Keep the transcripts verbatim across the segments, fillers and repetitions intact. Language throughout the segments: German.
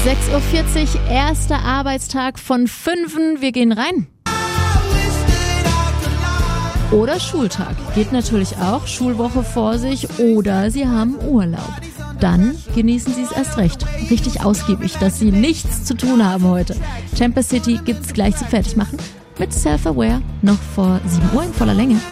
sechs Uhr vierzig, erster Arbeitstag von fünfen. Wir gehen rein. Oder Schultag. Geht natürlich auch. Schulwoche vor sich oder Sie haben Urlaub. Dann genießen Sie es erst recht. Richtig ausgiebig, dass Sie nichts zu tun haben heute. Champions City gibt's gleich zu fertig machen. Mit Self-Aware noch vor sieben Uhr in voller Länge.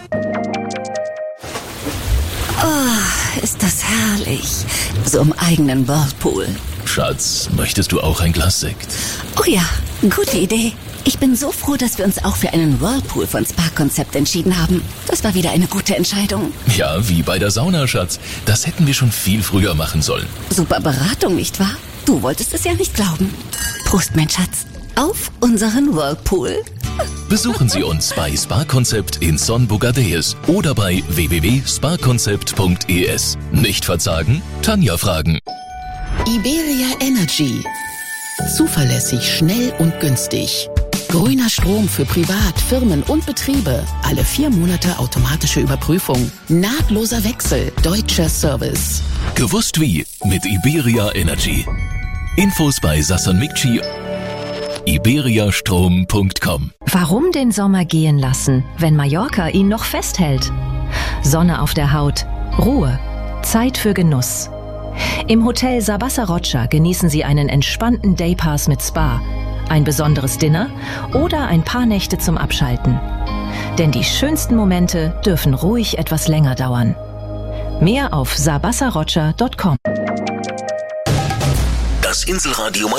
Oh, ist das herrlich. So im eigenen Whirlpool. Schatz, möchtest du auch ein Glas Sekt? Oh ja, gute Idee. Ich bin so froh, dass wir uns auch für einen Whirlpool von Spa-Konzept entschieden haben. Das war wieder eine gute Entscheidung. Ja, wie bei der Sauna, Schatz. Das hätten wir schon viel früher machen sollen. Super Beratung, nicht wahr? Du wolltest es ja nicht glauben. Prost, mein Schatz. Auf unseren Whirlpool. Besuchen Sie uns bei Spa-Konzept in Son Bogadeus oder bei w w w punkt spa konzept punkt e s. Nicht verzagen? Tanja fragen. Iberia Energy. Zuverlässig, schnell und günstig. Grüner Strom für Privat, Firmen und Betriebe. Alle vier Monate automatische Überprüfung. Nahtloser Wechsel. Deutscher Service. Gewusst wie? Mit Iberia Energy. Infos bei Sasson Mikci. iberiastrom punkt com. Warum den Sommer gehen lassen, wenn Mallorca ihn noch festhält? Sonne auf der Haut, Ruhe, Zeit für Genuss. Im Hotel Sabasa Rocha genießen Sie einen entspannten Daypass mit Spa, ein besonderes Dinner oder ein paar Nächte zum Abschalten. Denn die schönsten Momente dürfen ruhig etwas länger dauern. Mehr auf sabasa rocha punkt com. Das Inselradio